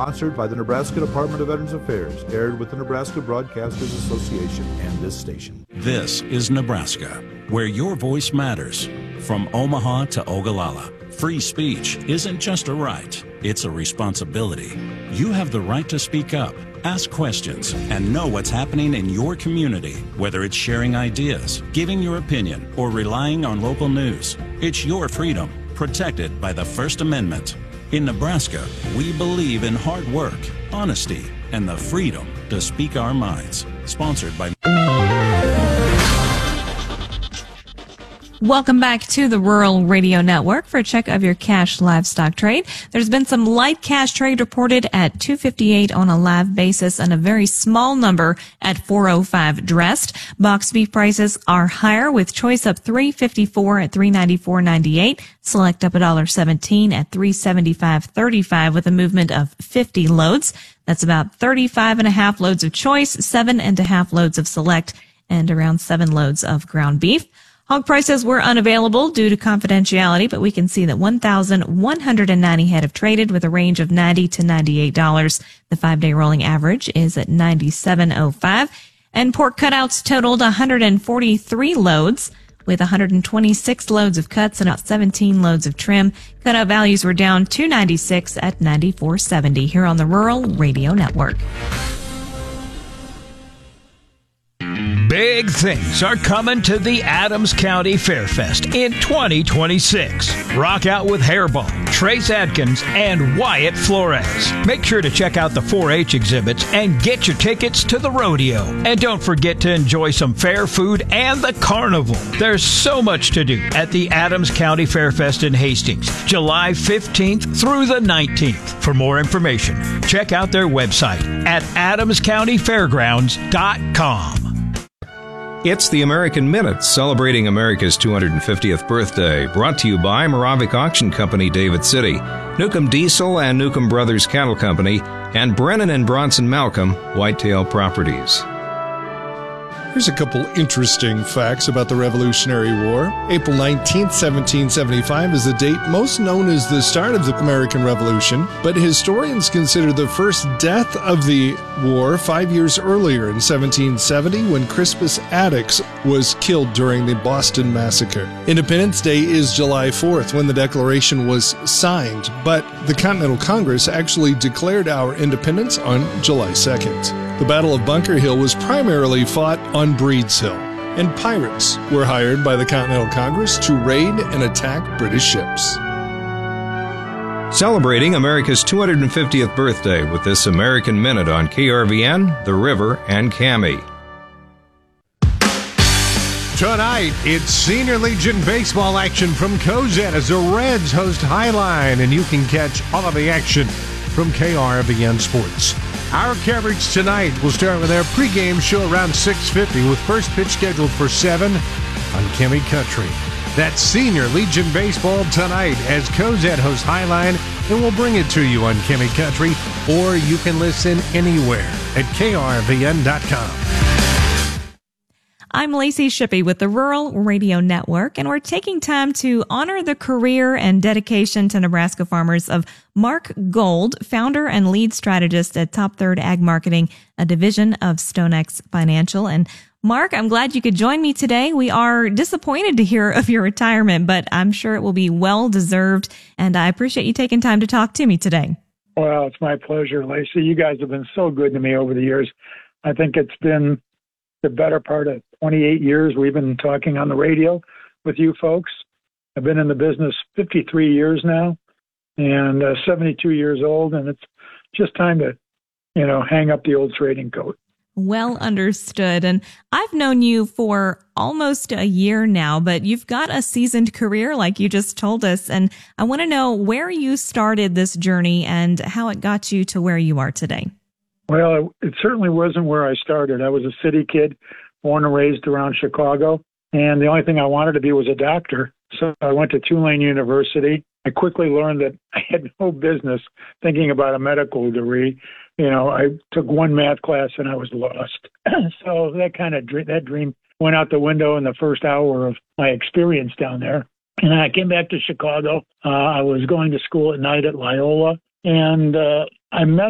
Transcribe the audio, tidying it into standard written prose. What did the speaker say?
sponsored by the Nebraska Department of Veterans Affairs, aired with the Nebraska Broadcasters Association and this station. This is Nebraska, where your voice matters. From Omaha to Ogallala, free speech isn't just a right, it's a responsibility. You have the right to speak up, ask questions, and know what's happening in your community, whether it's sharing ideas, giving your opinion, or relying on local news. It's your freedom, protected by the First Amendment. In Nebraska, we believe in hard work, honesty, and the freedom to speak our minds. Sponsored by... Welcome back to the Rural Radio Network for a check of your cash livestock trade. There's been some light cash trade reported at $2.58 on a live basis and a very small number at $4.05 dressed. Box beef prices are higher with choice up $3.54 at $3.94.98. Select up $1.17 at $3.75.35 with a movement of 50 loads. That's about 35.5 loads of choice, 7.5 loads of select, and around 7 loads of ground beef. Hog prices were unavailable due to confidentiality, but we can see that 1,190 head have traded with a range of $90 to $98. The 5-day rolling average is at $97.05. And pork cutouts totaled 143 loads with 126 loads of cuts and about 17 loads of trim. Cutout values were down $2.96 at $94.70 here on the Rural Radio Network. Big things are coming to the Adams County Fairfest in 2026. Rock out with Hairball, Trace Adkins, and Wyatt Flores. Make sure to check out the 4-H exhibits and get your tickets to the rodeo. And don't forget to enjoy some fair food and the carnival. There's so much to do at the Adams County Fairfest in Hastings, July 15th through the 19th. For more information, check out their website at adamscountyfairgrounds.com. It's the American Minute, celebrating America's 250th birthday, brought to you by Moravik Auction Company, David City, Newcomb Diesel and Newcomb Brothers Cattle Company, and Brennan and Bronson Malcolm, Whitetail Properties. Here's a couple interesting facts about the Revolutionary War. April 19, 1775 is the date most known as the start of the American Revolution, but historians consider the first death of the war 5 years earlier in 1770 when Crispus Attucks was killed during the Boston Massacre. Independence Day is July 4th when the Declaration was signed, but the Continental Congress actually declared our independence on July 2nd. The Battle of Bunker Hill was primarily fought on Breed's Hill, and pirates were hired by the Continental Congress to raid and attack British ships. Celebrating America's 250th birthday with this American Minute on KRVN, The River, and Cami. Tonight, it's Senior Legion baseball action from Cozad as the Reds host Highline, and you can catch all of the action from KRVN Sports. Our coverage tonight will start with our pregame show around 6:50 with first pitch scheduled for 7 on Kemi Country. That's Senior Legion baseball tonight as Cozad hosts Highline, and we'll bring it to you on Kemi Country, or you can listen anywhere at krvn.com. I'm Lacey Shippey with the Rural Radio Network, and we're taking time to honor the career and dedication to Nebraska farmers of Mark Gold, founder and lead strategist at Top Third Ag Marketing, a division of StoneX Financial. And Mark, I'm glad you could join me today. We are disappointed to hear of your retirement, but I'm sure it will be well deserved, and I appreciate you taking time to talk to me today. Well, it's my pleasure, Lacey. You guys have been so good to me over the years. I think it's been the better part of 28 years we've been talking on the radio with you folks. I've been in the business 53 years now and 72 years old, and it's just time to, hang up the old trading coat. Well understood. And I've known you for almost a year now, but you've got a seasoned career like you just told us. And I want to know where you started this journey and how it got you to where you are today. Well, it certainly wasn't where I started. I was a city kid, born and raised around Chicago, and the only thing I wanted to be was a doctor. So I went to Tulane University. I quickly learned that I had no business thinking about a medical degree. I took one math class and I was lost. So that dream went out the window in the first hour of my experience down there. And I came back to Chicago. I was going to school at night at Loyola, and I met